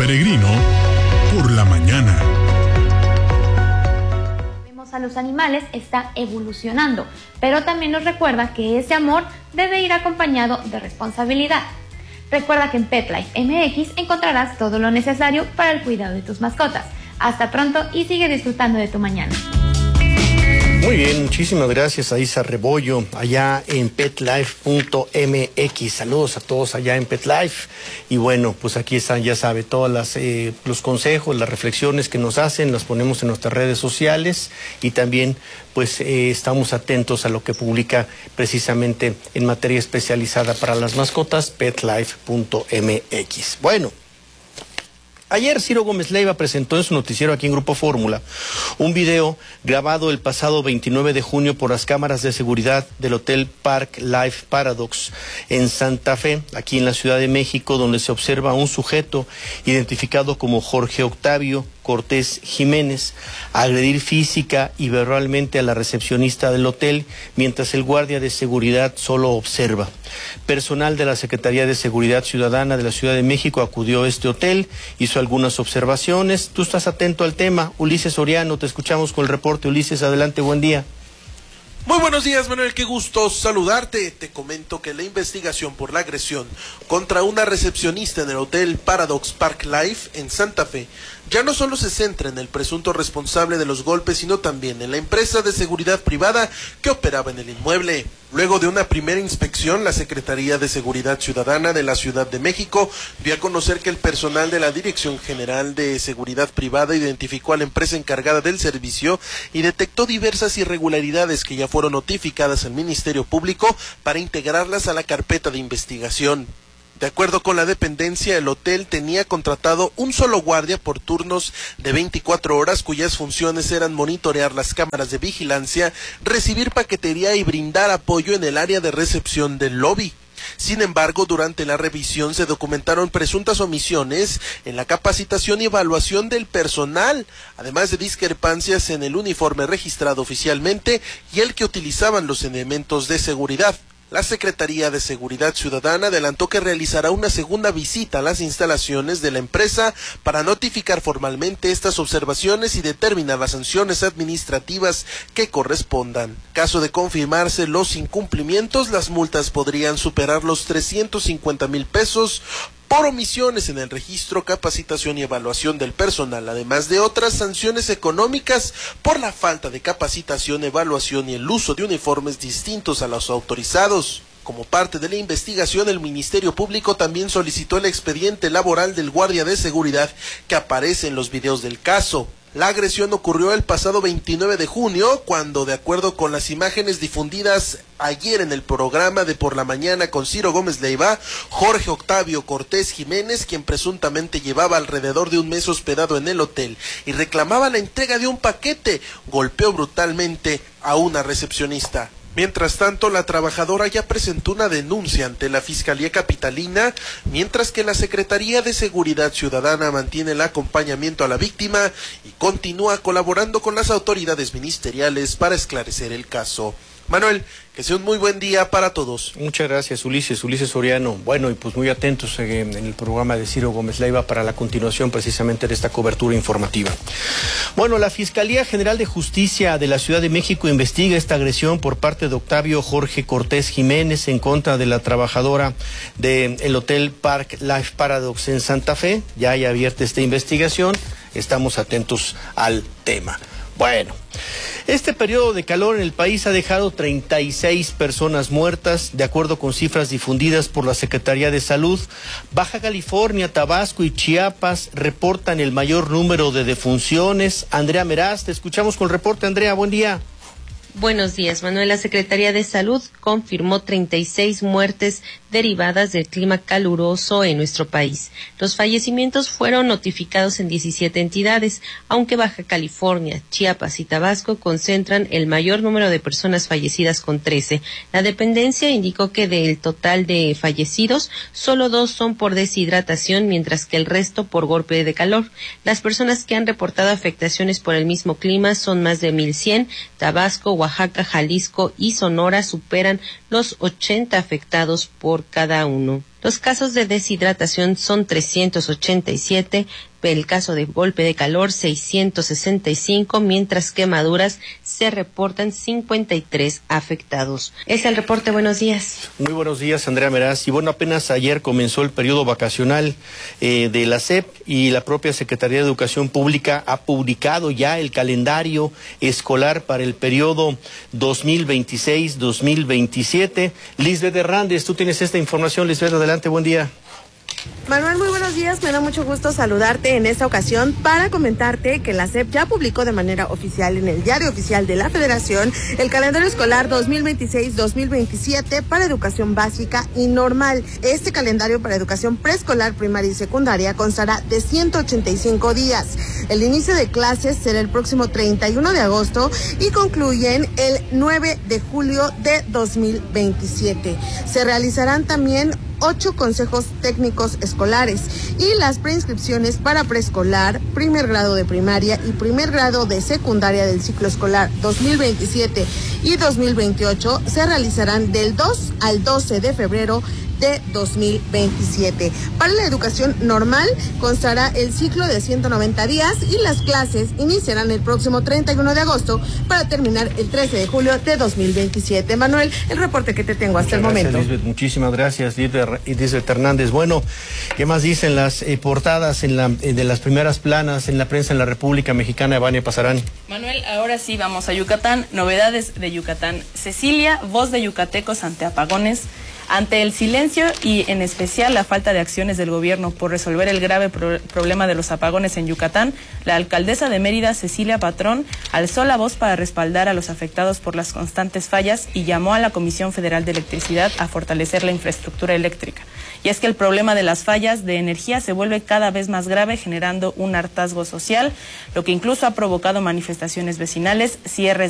peregrino por la mañana. A los animales está evolucionando, pero también nos recuerda que ese amor debe ir acompañado de responsabilidad. Recuerda que en PetLife MX encontrarás todo lo necesario para el cuidado de tus mascotas. Hasta pronto y sigue disfrutando de tu mañana. Muy bien, muchísimas gracias a Isa Rebollo, allá en petlife.mx. Saludos a todos allá en PetLife. Y bueno, pues aquí están, ya sabe, todos los consejos, las reflexiones que nos hacen, las ponemos en nuestras redes sociales y también pues estamos atentos a lo que publica precisamente en materia especializada para las mascotas, petlife.mx. Bueno. Ayer Ciro Gómez Leiva presentó en su noticiero aquí en Grupo Fórmula un video grabado el pasado 29 de junio por las cámaras de seguridad del Hotel Park Life Paradox en Santa Fe, aquí en la Ciudad de México, donde se observa a un sujeto identificado como Jorge Octavio Cortés Jiménez agredir física y verbalmente a la recepcionista del hotel, mientras el guardia de seguridad solo observa. Personal de la Secretaría de Seguridad Ciudadana de la Ciudad de México acudió a este hotel, hizo algunas observaciones. Tú estás atento al tema, Ulises Soriano, te escuchamos con el reporte. Ulises, adelante, buen día. Muy buenos días, Manuel, qué gusto saludarte. Te comento que la investigación por la agresión contra una recepcionista en el Hotel Paradox Park Life en Santa Fe ya no solo se centra en el presunto responsable de los golpes, sino también en la empresa de seguridad privada que operaba en el inmueble. Luego de una primera inspección, la Secretaría de Seguridad Ciudadana de la Ciudad de México dio a conocer que el personal de la Dirección General de Seguridad Privada identificó a la empresa encargada del servicio y detectó diversas irregularidades que ya fueron notificadas al Ministerio Público para integrarlas a la carpeta de investigación. De acuerdo con la dependencia, el hotel tenía contratado un solo guardia por turnos de 24 horas, cuyas funciones eran monitorear las cámaras de vigilancia, recibir paquetería y brindar apoyo en el área de recepción del lobby. Sin embargo, durante la revisión se documentaron presuntas omisiones en la capacitación y evaluación del personal, además de discrepancias en el uniforme registrado oficialmente y el que utilizaban los elementos de seguridad. La Secretaría de Seguridad Ciudadana adelantó que realizará una segunda visita a las instalaciones de la empresa para notificar formalmente estas observaciones y determinar las sanciones administrativas que correspondan. Caso de confirmarse los incumplimientos, las multas podrían superar los 350,000 pesos por omisiones en el registro, capacitación y evaluación del personal, además de otras sanciones económicas por la falta de capacitación, evaluación y el uso de uniformes distintos a los autorizados. Como parte de la investigación, el Ministerio Público también solicitó el expediente laboral del guardia de seguridad que aparece en los videos del caso. La agresión ocurrió el pasado 29 de junio, cuando, de acuerdo con las imágenes difundidas ayer en el programa de Por la Mañana con Ciro Gómez Leiva, Jorge Octavio Cortés Jiménez, quien presuntamente llevaba alrededor de un mes hospedado en el hotel y reclamaba la entrega de un paquete, golpeó brutalmente a una recepcionista. Mientras tanto, la trabajadora ya presentó una denuncia ante la Fiscalía Capitalina, mientras que la Secretaría de Seguridad Ciudadana mantiene el acompañamiento a la víctima y continúa colaborando con las autoridades ministeriales para esclarecer el caso. Manuel, que sea un muy buen día para todos. Muchas gracias, Ulises Soriano. Bueno, y pues muy atentos en el programa de Ciro Gómez Leiva para la continuación precisamente de esta cobertura informativa. Bueno, la Fiscalía General de Justicia de la Ciudad de México investiga esta agresión por parte de Octavio Jorge Cortés Jiménez en contra de la trabajadora del Hotel Park Life Paradox en Santa Fe. Ya hay abierta esta investigación, estamos atentos al tema. Bueno, este periodo de calor en el país ha dejado 36 personas muertas, de acuerdo con cifras difundidas por la Secretaría de Salud. Baja California, Tabasco y Chiapas reportan el mayor número de defunciones. Andrea Meraz, te escuchamos con el reporte. Andrea, buen día. Buenos días, Manuel. La Secretaría de Salud confirmó 36 muertes derivadas del clima caluroso en nuestro país. Los fallecimientos fueron notificados en 17 entidades, aunque Baja California, Chiapas y Tabasco concentran el mayor número de personas fallecidas con 13. La dependencia indicó que del total de fallecidos, solo 2 son por deshidratación, mientras que el resto por golpe de calor. Las personas que han reportado afectaciones por el mismo clima son más de 1,100. Tabasco, Oaxaca, Jalisco y Sonora superan los 80 afectados por cada uno. Los casos de deshidratación son 387, el caso de golpe de calor 665, mientras quemaduras se reportan 53 afectados. Es el reporte, buenos días. Muy buenos días, Andrea Meraz. Y bueno, apenas ayer comenzó el periodo vacacional de la SEP y la propia Secretaría de Educación Pública ha publicado ya el calendario escolar para el periodo 2026-2027. Lisbeth Hernández, tú tienes esta información. Lisbeth, adelante, buen día. Manuel, muy buenos días. Me da mucho gusto saludarte en esta ocasión para comentarte que la SEP ya publicó de manera oficial en el Diario Oficial de la Federación el calendario escolar 2026-2027 para educación básica y normal. Este calendario para educación preescolar, primaria y secundaria constará de 185 días. El inicio de clases será el próximo 31 de agosto y concluyen el 9 de julio de 2027. Se realizarán también 8 consejos técnicos escolares y las preinscripciones para preescolar, primer grado de primaria y primer grado de secundaria del ciclo escolar 2027 y 2028 se realizarán del 2 al 12 de febrero de 2027. Para la educación normal constará el ciclo de 190 días y las clases iniciarán el próximo 31 de agosto para terminar el 13 de julio de 2027. Manuel, el reporte que te tengo hasta el momento. Lisbeth, muchísimas gracias, Lisbeth Hernández. Bueno, ¿qué más dicen las portadas de las primeras planas en la prensa en la República Mexicana? Vania Pasarán. Manuel, ahora sí vamos a Yucatán. Novedades de Yucatán. Cecilia, voz de yucatecos ante apagones. Ante el silencio y en especial la falta de acciones del gobierno por resolver el grave problema de los apagones en Yucatán, la alcaldesa de Mérida, Cecilia Patrón, alzó la voz para respaldar a los afectados por las constantes fallas y llamó a la Comisión Federal de Electricidad a fortalecer la infraestructura eléctrica. Y es que el problema de las fallas de energía se vuelve cada vez más grave, generando un hartazgo social, lo que incluso ha provocado manifestaciones vecinales, cierres